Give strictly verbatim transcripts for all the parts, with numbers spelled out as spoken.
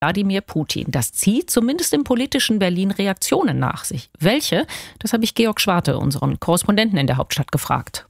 Wladimir Putin. Das zieht zumindest im politischen Berlin Reaktionen nach sich. Welche? Das habe ich Georg Schwarte, unseren Korrespondenten in der Hauptstadt, gefragt.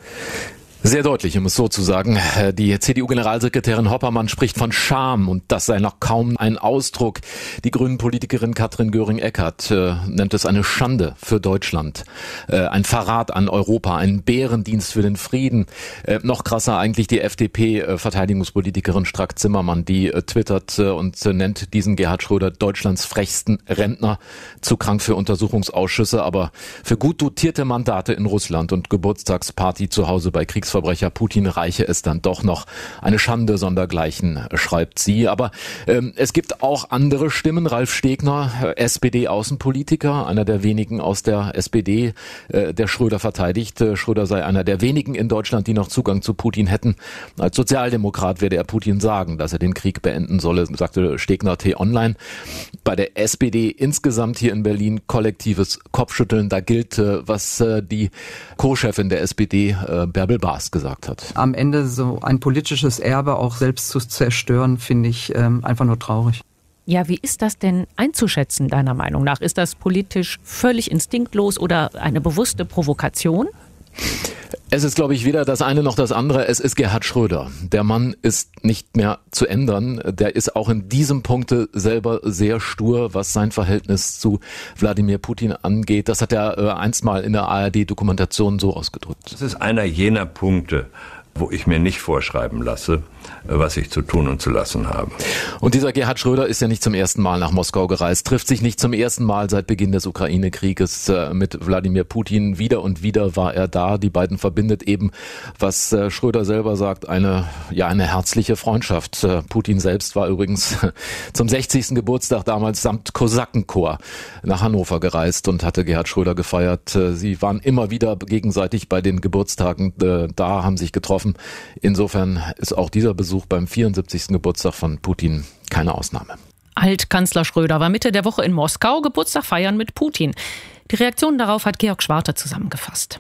Sehr deutlich, um es so zu sagen. Die C D U-Generalsekretärin Hoppermann spricht von Scham und das sei noch kaum ein Ausdruck. Die Grünen-Politikerin Katrin Göring-Eckardt äh, nennt es eine Schande für Deutschland. Äh, ein Verrat an Europa, ein Bärendienst für den Frieden. Äh, noch krasser eigentlich die F D P-Verteidigungspolitikerin Strack-Zimmermann, die äh, twittert äh, und äh, nennt diesen Gerhard Schröder Deutschlands frechsten Rentner, zu krank für Untersuchungsausschüsse, aber für gut dotierte Mandate in Russland und Geburtstagsparty zu Hause bei Kriegsverbrechen Verbrecher Putin reiche es dann doch noch. Eine Schande sondergleichen, schreibt sie. Aber ähm, es gibt auch andere Stimmen. Ralf Stegner, S P D-Außenpolitiker, einer der wenigen aus der S P D, äh, der Schröder verteidigt. Äh, Schröder sei einer der wenigen in Deutschland, die noch Zugang zu Putin hätten. Als Sozialdemokrat werde er Putin sagen, dass er den Krieg beenden solle, sagte Stegner T-Online. Bei der S P D insgesamt hier in Berlin kollektives Kopfschütteln. Da gilt, äh, was äh, die Co-Chefin der S P D, äh, Bärbel Baas, gesagt hat. Am Ende so ein politisches Erbe auch selbst zu zerstören, finde ich ähm, einfach nur traurig. Ja, wie ist das denn einzuschätzen, deiner Meinung nach? Ist das politisch völlig instinktlos oder eine bewusste Provokation? Es ist, glaube ich, weder das eine noch das andere. Es ist Gerhard Schröder. Der Mann ist nicht mehr zu ändern. Der ist auch in diesem Punkte selber sehr stur, was sein Verhältnis zu Wladimir Putin angeht. Das hat er äh, einst mal in der A R D-Dokumentation so ausgedrückt. Das ist einer jener Punkte, wo ich mir nicht vorschreiben lasse, was ich zu tun und zu lassen habe. Und dieser Gerhard Schröder ist ja nicht zum ersten Mal nach Moskau gereist, trifft sich nicht zum ersten Mal seit Beginn des Ukraine-Krieges mit Wladimir Putin. Wieder und wieder war er da. Die beiden verbindet eben, was Schröder selber sagt, eine, ja, eine herzliche Freundschaft. Putin selbst war übrigens zum sechzigsten Geburtstag damals samt Kosakenchor nach Hannover gereist und hatte Gerhard Schröder gefeiert. Sie waren immer wieder gegenseitig bei den Geburtstagen da, haben sich getroffen. Insofern ist auch dieser Besuch beim vierundsiebzigsten Geburtstag von Putin keine Ausnahme. Altkanzler Schröder war Mitte der Woche in Moskau, Geburtstag feiern mit Putin. Die Reaktion darauf hat Georg Schwarte zusammengefasst.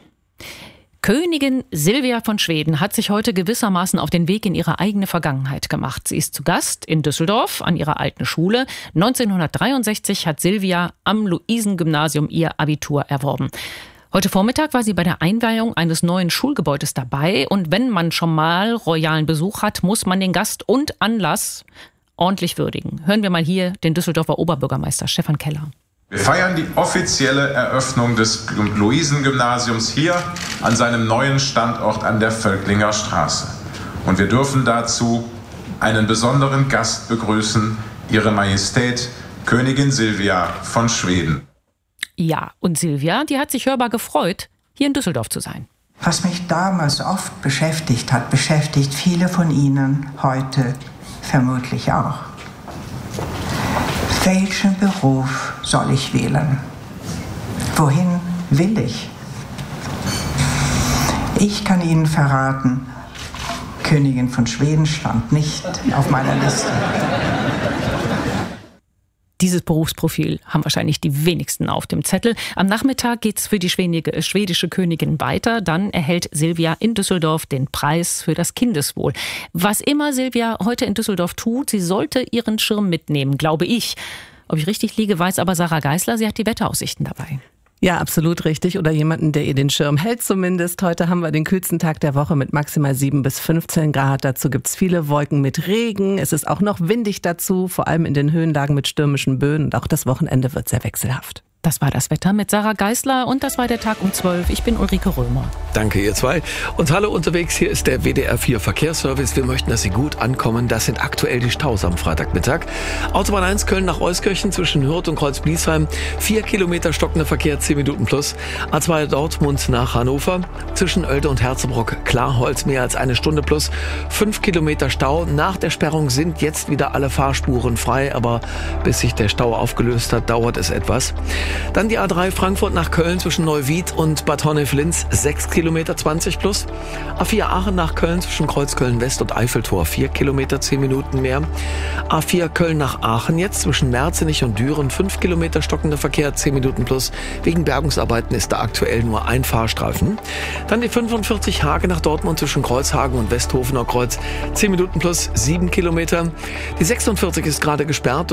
Königin Silvia von Schweden hat sich heute gewissermaßen auf den Weg in ihre eigene Vergangenheit gemacht. Sie ist zu Gast in Düsseldorf an ihrer alten Schule. neunzehnhundertdreiundsechzig hat Silvia am Luisengymnasium ihr Abitur erworben. Heute Vormittag war sie bei der Einweihung eines neuen Schulgebäudes dabei. Und wenn man schon mal royalen Besuch hat, muss man den Gast und Anlass ordentlich würdigen. Hören wir mal hier den Düsseldorfer Oberbürgermeister Stefan Keller. Wir feiern die offizielle Eröffnung des Luisengymnasiums hier an seinem neuen Standort an der Völklinger Straße. Und wir dürfen dazu einen besonderen Gast begrüßen, Ihre Majestät Königin Silvia von Schweden. Ja, und Silvia, die hat sich hörbar gefreut, hier in Düsseldorf zu sein. Was mich damals oft beschäftigt hat, beschäftigt viele von Ihnen heute vermutlich auch. Welchen Beruf soll ich wählen? Wohin will ich? Ich kann Ihnen verraten, Königin von Schweden stand nicht auf meiner Liste. Dieses Berufsprofil haben wahrscheinlich die wenigsten auf dem Zettel. Am Nachmittag geht's für die schwedische Königin weiter. Dann erhält Silvia in Düsseldorf den Preis für das Kindeswohl. Was immer Silvia heute in Düsseldorf tut, sie sollte ihren Schirm mitnehmen, glaube ich. Ob ich richtig liege, weiß aber Sarah Geisler. Sie hat die Wetteraussichten dabei. Ja, absolut richtig. Oder jemanden, der ihr den Schirm hält zumindest. Heute haben wir den kühlsten Tag der Woche mit maximal sieben bis fünfzehn Grad. Dazu gibt's viele Wolken mit Regen. Es ist auch noch windig dazu, vor allem in den Höhenlagen mit stürmischen Böen. Und auch das Wochenende wird sehr wechselhaft. Das war das Wetter mit Sarah Geisler und das war der Tag um zwölf. Ich bin Ulrike Römer. Danke, ihr zwei. Und hallo unterwegs, hier ist der W D R vier Verkehrsservice. Wir möchten, dass Sie gut ankommen. Das sind aktuell die Staus am Freitagmittag. Autobahn eins Köln nach Euskirchen zwischen Hürth und Kreuz-Bliesheim. Vier Kilometer stockender Verkehr, zehn Minuten plus. A zwei Dortmund nach Hannover. Zwischen Oelde und Herzebrock Klarholz mehr als eine Stunde plus. Fünf Kilometer Stau. Nach der Sperrung sind jetzt wieder alle Fahrspuren frei. Aber bis sich der Stau aufgelöst hat, dauert es etwas. Dann die A drei Frankfurt nach Köln zwischen Neuwied und Bad Honnef-Linz, sechs Kilometer zwanzig plus. A vier Aachen nach Köln zwischen Kreuzköln-West und Eiffeltor, vier Kilometer zehn Minuten mehr. A vier Köln nach Aachen jetzt zwischen Merzenich und Düren, fünf Kilometer stockender Verkehr, zehn Minuten plus. Wegen Bergungsarbeiten ist da aktuell nur ein Fahrstreifen. Dann die fünfundvierzig Hage nach Dortmund zwischen Kreuzhagen und Westhofener Kreuz, zehn Minuten plus, sieben Kilometer. Die sechsundvierzig ist gerade gesperrt.